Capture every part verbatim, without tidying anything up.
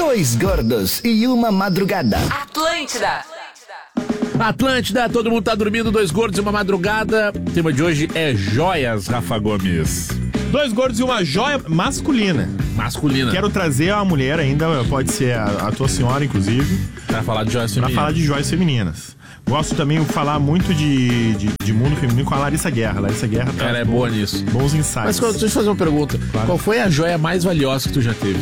Dois gordos e uma madrugada. Atlântida. Atlântida, todo mundo tá dormindo, dois gordos e uma madrugada. O tema de hoje é joias, Rafa Gomes. Dois gordos e uma joia masculina. Masculina. Quero trazer a mulher ainda, pode ser a, a tua senhora, inclusive. Pra falar de joias Pra femininas. falar de joias femininas. Gosto também de falar muito de, de, de mundo feminino com a Larissa Guerra. Larissa Guerra tá Ela é boa nisso. Bons insights. Mas deixa eu te fazer uma pergunta. Claro. Qual foi a joia mais valiosa que tu já teve?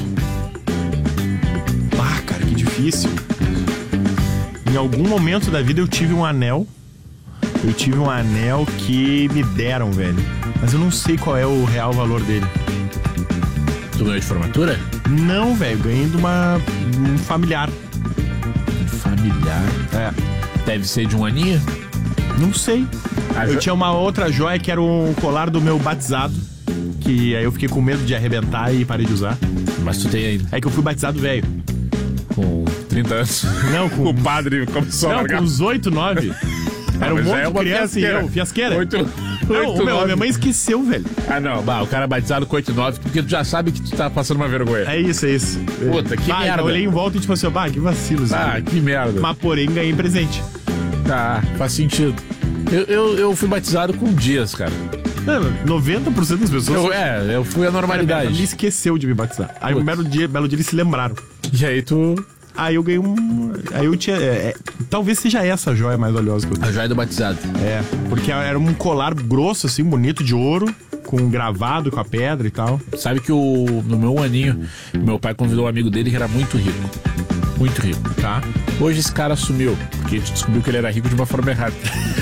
Ah, cara, que difícil. Em algum momento da vida eu tive um anel. Eu tive um anel que me deram, velho. Mas eu não sei qual é o real valor dele. Tu ganhou de formatura? Não, velho. Ganhei de uma um familiar. Familiar. É. Deve ser de um aninho? Não sei. A Eu jo- tinha uma outra joia que era um colar do meu batizado. Que aí eu fiquei com medo de arrebentar e parei de usar. Mas tu tem ainda. É que eu fui batizado velho. Com trinta anos. Não, com- O padre começou a Não, largar. com uns oito, nove. Era um mas já monte é de uma criança e fiasqueira. eu, fiasqueira. Oito, Não, oito, meu, nove. minha mãe esqueceu, velho. Ah, não. Bah, o cara é batizado com oito e nove, porque tu já sabe que tu tá passando uma vergonha. É isso, é isso. Puta, que bah, merda. Eu olhei em volta e tipo assim, bah, que vacilo. Ah, assim. que merda. Mas porém ganhei presente. Tá, faz sentido. Eu, eu, eu fui batizado com dias, cara. Não, noventa por cento das pessoas... Eu, é, eu fui a Ele normalidade. esqueceu de me batizar. Aí um Putz. belo dia, belo dia eles se lembraram. E aí tu... Aí eu ganhei um... Aí eu tinha... é, é, talvez seja essa a joia mais valiosa que eu tenho. A joia do batizado. É, porque era um colar grosso, assim, bonito, de ouro, com gravado, com a pedra e tal. Sabe que o, no meu aninho, meu pai convidou um amigo dele que era muito rico. Muito rico, tá? Hoje esse cara sumiu, porque a gente descobriu que ele era rico de uma forma errada.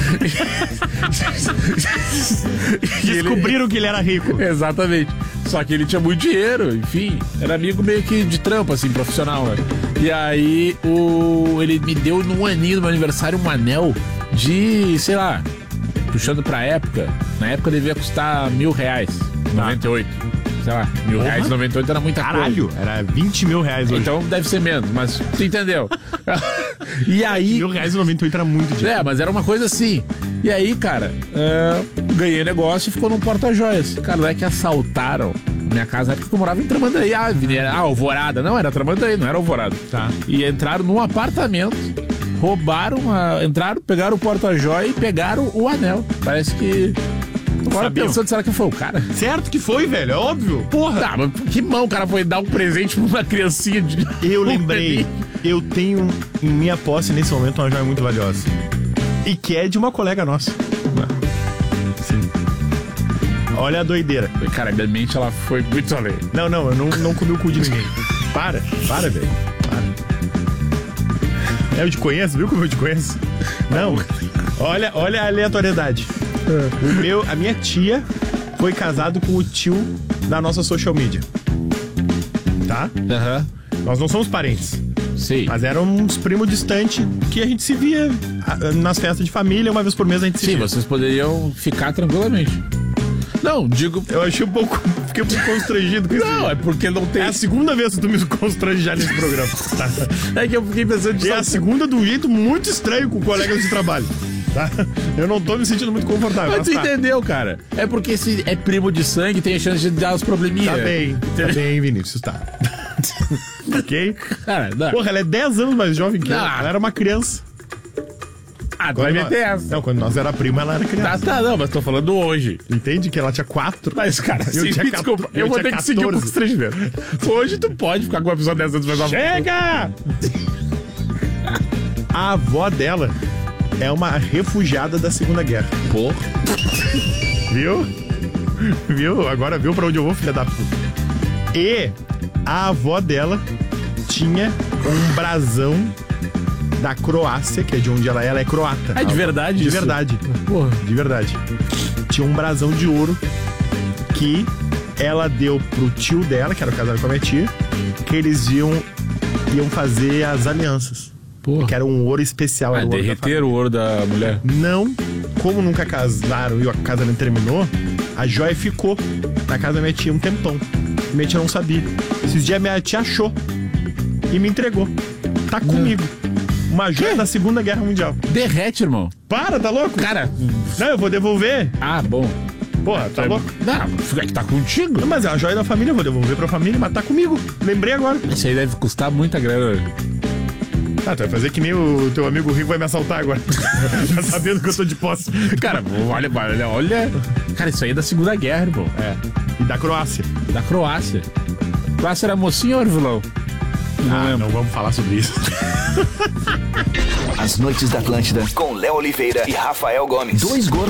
E ele- Descobriram que ele era rico. Exatamente. Só que ele tinha muito dinheiro, enfim. Era amigo meio que de trampo, assim, profissional, né? E aí, o... ele me deu num aninho do meu aniversário um anel de, sei lá, puxando pra época. Na época devia custar mil reais. noventa e oito. Sei lá, mil Porra. reais, noventa e oito era muita Caralho, coisa. era vinte mil reais hoje. Então deve ser menos, mas tu entendeu. E aí... Mil reais e noventa e oito era muito dinheiro. É, mas era uma coisa assim. E aí, cara, é, ganhei negócio e ficou num porta-joias. Cara, não é que assaltaram minha casa, na época que eu morava em Tramandaí. Ah, Avenida- ah, Alvorada. Não, era Tramandaí, não era Alvorada. Tá. E entraram num apartamento, roubaram, a, entraram, pegaram o porta-joia e pegaram o anel. Parece que... Agora Sabiam. pensando, será que foi o cara? Certo que foi, velho, é óbvio. Porra. Tá, mas que mão o cara foi dar um presente pra uma criancinha de... Eu lembrei, eu tenho em minha posse nesse momento uma joia muito valiosa. E que é de uma colega nossa. Sim. Olha a doideira. Cara, minha mente, ela foi muito além. Não, não, eu não, não comi o cu de ninguém. Para, para, velho. Para. É, eu te conheço, viu como eu te conheço? Não. Olha, olha a aleatoriedade. O meu, a minha tia foi casado com o tio da nossa social media. Tá? Aham. Nós não somos parentes. Sim. Mas eram uns primos distantes que a gente se via ah, nas festas de família, uma vez por mês a gente se Sim, via. vocês poderiam ficar tranquilamente. Não, digo... Eu achei um pouco. Fiquei um pouco constrangido com isso. Não, é porque não tem... É a segunda vez que tu me constrange já nesse programa. Tá? É que eu fiquei pensando de... E é a segunda de um jeito muito estranho com colegas de trabalho. Tá? Eu não tô me sentindo muito confortável. Mas tu tá. entendeu, cara? É porque se é primo de sangue, tem a chance de dar os probleminhas. Tá bem, tá bem, Vinícius, tá. Ok? Cara, não. Porra, ela é dez anos mais jovem que eu. Ah. Ela era uma criança. Ah, tu vai nós... meter essa. Não, quando nós era primo, ela era Tá, criança. tá, não, mas tô falando hoje. Entende que ela tinha quatro? Mas, cara, Eu assim, tinha me desculpa, quatorze, eu, eu vou tinha ter que seguir o quatorze. constrangimento. Hoje tu pode ficar com uma pessoa dez anos mais nova. Chega! A avó dela é uma refugiada da Segunda Guerra. Porra. Viu? Viu? Agora viu pra onde eu vou, filha da puta. E a avó dela tinha um brasão da Croácia, que é de onde ela é, ela é croata. É de verdade De isso? verdade. Porra. De verdade. Tinha um brasão de ouro que ela deu pro tio dela, que era casado com a minha tia, que eles iam, iam fazer as alianças. Porra. Que era um ouro especial. Ah, era o ouro da derreter o ouro da mulher. não, como nunca casaram e o casamento terminou, a joia ficou na casa da minha tia um tempão. Minha tia não sabia. Esses dias minha tia achou e me entregou. Tá comigo. Uma joia da Segunda Guerra Mundial. Derrete, irmão. Para, tá louco? Cara. Não, eu vou devolver. Ah, bom. Porra, tá louco? Não, fica que tá contigo. Mas é uma joia da família, eu vou devolver pra família, mas tá comigo. Lembrei agora. Isso aí deve custar muita grana. Ah, tu vai fazer que nem o teu amigo rico vai me assaltar agora. Tá sabendo que eu tô de posse. Cara, olha, olha, olha. Cara, isso aí é da Segunda Guerra, irmão. É. E da Croácia. Da Croácia. Croácia era mocinho ou era vilão? Não, ah, não vamos falar sobre isso. As Noites da Atlântida com Léo Oliveira e Rafael Gomes. Dois gordos